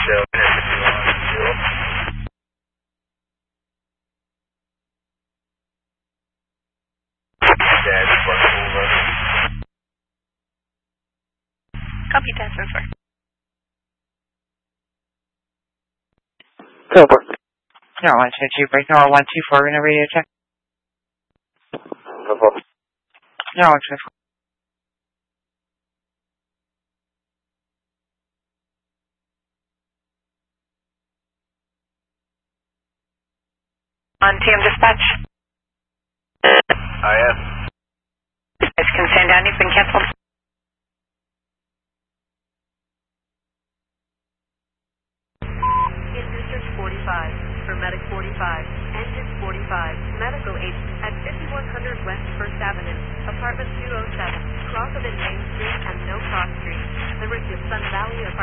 show. Copy that, sensor. Silver. No, 122, break number 124, in a radio check. No problem. No, 124. On TM dispatch. IS. It's concerned down, you've been canceled. Research 45, for Medic 45, Engine 45, Medical agent at 5100 West 1st Avenue, Apartment 207, cross of Main Street and No Cross Street, Limerick to Sun Valley of